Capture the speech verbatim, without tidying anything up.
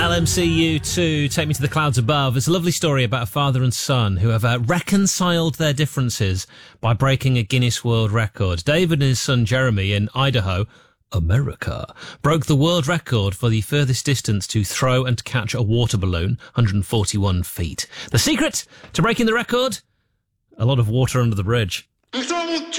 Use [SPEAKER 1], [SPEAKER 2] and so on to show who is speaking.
[SPEAKER 1] L M C U two, Take Me to the Clouds Above. It's a lovely story about a father and son who have uh, reconciled their differences by breaking a Guinness World Record. David and his son Jeremy in Idaho, America, broke the world record for the furthest distance to throw and catch a water balloon, one hundred forty-one feet. The secret to breaking the record? A lot of water under the bridge.